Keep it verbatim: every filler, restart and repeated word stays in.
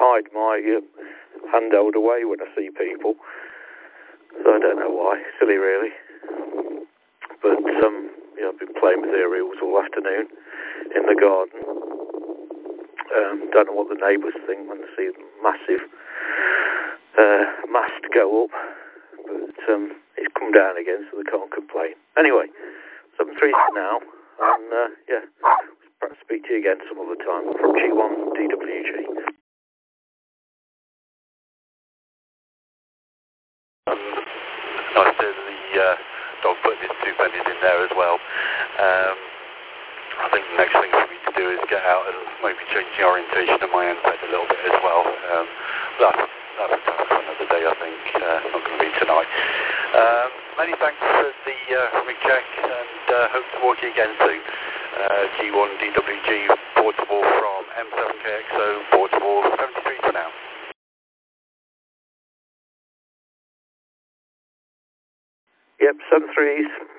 hide my uh, handheld away when I see people. So I don't know why. Silly, really. But um, yeah, I've been playing with aerials all afternoon in the garden. Um, don't know what the neighbours think when they see the massive uh, mast go up. But um, it's come down again, so they can't complain. Anyway, seven three for now. And uh, yeah, perhaps speak to you again some other time from G one D W G. Um, nice to the uh, dog putting his two pennies in there as well. Um, I think the next thing for me to do is get out and maybe change the orientation of my end bed a little bit as well. Um, that's, that's a task for another day, I think. Uh, not going to be tonight. Um, many thanks for the uh, rig check, and uh, hope to walk you again soon. Uh, G one D W G portable from M seven K X O portable seventy-three for now. Yep, seven threes.